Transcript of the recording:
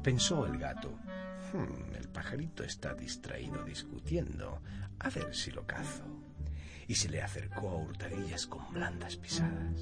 Pensó el gato. El pajarito está distraído discutiendo. A ver si lo cazo. Y se le acercó a hurtadillas con blandas pisadas.